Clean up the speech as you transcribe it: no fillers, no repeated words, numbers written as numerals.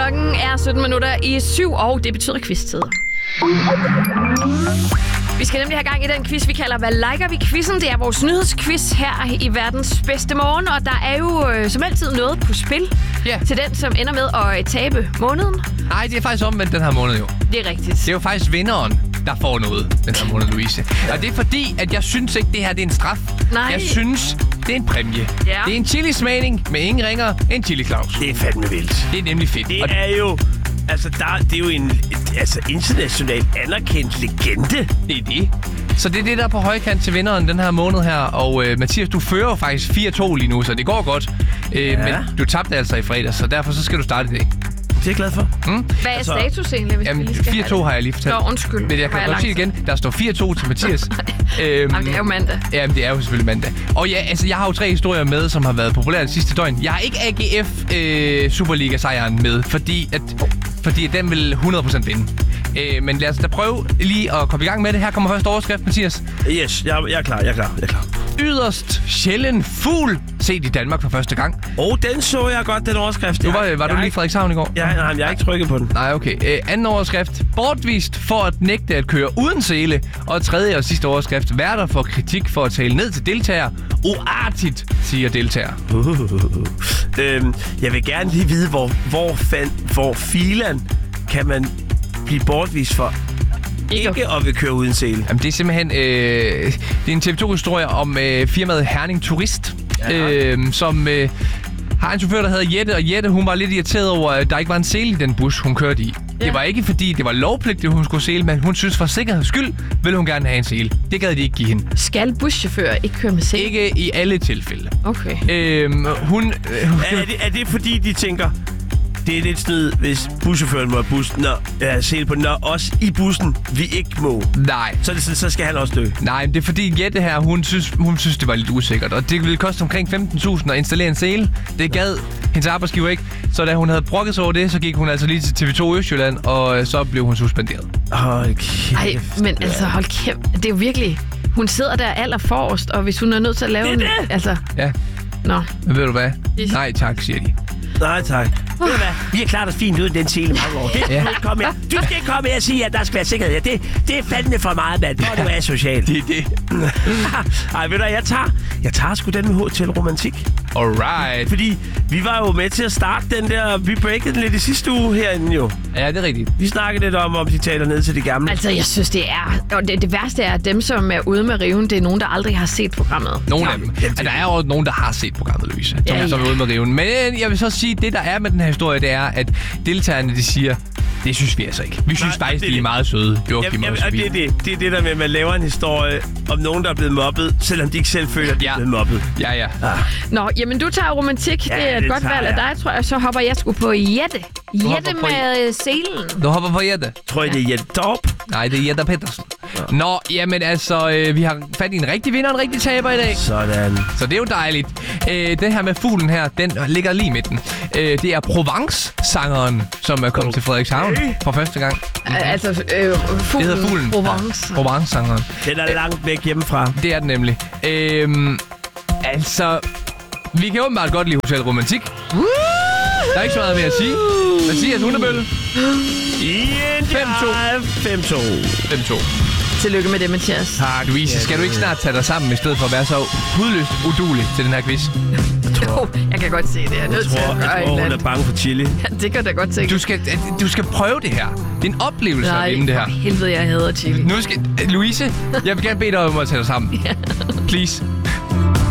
Klokken er 7:17, og det betyder quiz-tid. Vi skal nemlig have gang i den quiz, vi kalder Hvad liker vi quizzen? Det er vores nyhedsquiz her i verdens bedste morgen, og der er jo som altid noget på spil til den, som ender med at tabe måneden. Nej, det er faktisk omvendt den her måned jo. Det er rigtigt. Det er jo faktisk vinderen, der får noget den her måned, Louise. Og det er fordi, at jeg synes ikke, det her det er en straf. Nej. Jeg synes, det er en præmie. Ja. Det er en chili-smagning med ingen ringer end Chili Claus. Det er fandme vildt. Det er nemlig fedt. Det er jo... Altså, det er jo en internationalt anerkendt legende. Det er det. Så det er det, der er på højkant til vinderen den her måned her. Og Mathias, du fører jo faktisk 4-2 lige nu, så det går godt. Men du tabte altså i fredags, så derfor så skal du starte det. Det er jeg glad for. Hvad er status egentlig, hvis vi lige skal 4-2 har jeg lige fortalt. Nå, undskyld. Men jeg kan godt sige igen, der står 4-2 til Mathias. Jamen, det er jo mandag. Jamen, det er jo selvfølgelig mandag. Og ja, altså, jeg har jo 3 historier med, som har været populære det sidste døgn. Jeg har ikke AGF Superliga-sejren med, fordi den vil 100% vinde. Men lad os da prøve lige at komme i gang med det. Her kommer første overskrift, Mathias. Yes, jeg er klar. Yderst sjælden fugl set i Danmark for første gang. Den så jeg godt, den overskrift. Var du lige i Frederikshavn i går? Nej, jeg har ikke trykket på den. Nej, okay. Anden overskrift. Bortvist for at nægte at køre uden sele. Og tredje og sidste overskrift. Værter for kritik for at tale ned til deltagere. Uartigt, siger deltager. Jeg vil gerne lige vide, hvor filan kan man blive bortvist for ikke at vil køre uden sele. Jamen, det er simpelthen det er en TV2-historie om firmaet Herning Turist, som har en chauffør, der hedder Jette, og Jette, hun var lidt irriteret over, at der ikke var en sele i den bus, hun kørte i. Ja. Det var ikke fordi, det var lovpligtigt, hun skulle sele, men hun synes for sikkerheds skyld, ville hun gerne have en sele. Det gad de ikke give hende. Skal buschauffører ikke køre med sele? Ikke i alle tilfælde. Okay. Er det fordi, de tænker, det er lidt snyd, hvis buschaufføren må have sele på, når os i bussen, vi ikke må? Nej. Så skal han også dø? Nej, det er fordi Jette her, hun synes, det var lidt usikkert. Og det ville koste omkring 15.000 at installere en sele. Det gad hendes arbejdsgiver ikke. Så da hun havde brokket sig over det, så gik hun altså lige til TV2 Østjylland, og så blev hun suspenderet. Hold kæft. Ej, men altså, hold kæft. Det er jo virkelig... Hun sidder der allerforrest, og hvis hun er nødt til at lave en... Altså... Ja. Nå. Men ved du hvad? Nej tak, siger de. Nej, tak. Ved du hvad? Vi har klaret os fint uden den sele mange år. Du skal ikke komme her og sige, at der skal være sikkerhed. Det er fandme for meget, mand. Hvor du er social. Det er det. Ej, ved du, jeg tager sgu den med Hotel Romantik. Alright. Fordi vi var jo med til at starte den der... Vi breakede den lidt i sidste uge herinde jo. Ja, det er rigtigt. Vi snakkede lidt om de taler ned til de gamle. Altså, jeg synes, det er... Og det værste er, at dem, som er ude med riven, det er nogen, der aldrig har set programmet. Nogle af dem. Der er jo nogen, der har set programmet, Louise. Som er ude med riven. Men jeg vil så sige, det der er med den her historie, det er, at deltagerne, de siger... Det synes vi altså ikke. Vi synes faktisk, de er meget søde. Det er det der med, at man laver en historie om nogen, der er blevet mobbet, selvom de ikke selv føler, at de er blevet mobbet. Ja. Nå, jamen du tager romantik. Det er et godt valg af dig, tror jeg. Så hopper jeg sgu på Jette. Jette med selen. Du hopper på Jette? Tror jeg, det er Jette Torp? Nej, det er Jette Petersen. Nå, jamen altså, vi har fat i en rigtig vinder og en rigtig taber i dag. Sådan. Så det er jo dejligt. Den her med fuglen her, den ligger lige i midten. Det er Provence-sangeren, som er kommet til Frederikshavn for første gang. Altså, fuglen. Det hedder fuglen. Provence. Provence-sangeren. Den er langt væk hjemmefra. Det er den nemlig. Altså, vi kan åbenbart godt lide Hotel Romantik. Der er ikke så meget mere at sige. Mathias Hundebølle. 5-2. Tillykke med det, Mathias. Tak. Louise, skal du ikke snart tage dig sammen i stedet for at være så hudløst uduelig til den her quiz? Jo, jeg kan godt se det. Jeg er nødt til at gøre hun er bange for chili. Ja, det kan da godt tænke. Du skal prøve det her. Det er en oplevelse at vinde det her. Nej, helvede, jeg hader chili. Louise, jeg vil gerne bede dig om at tage dig sammen. Please.